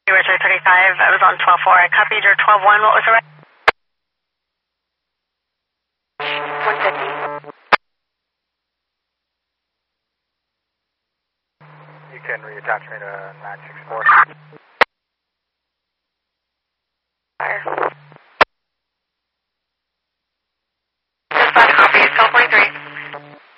Richard 35, I was on 12-4. I copied your 12-1. What was the rest? 150. You can reattach me to 964.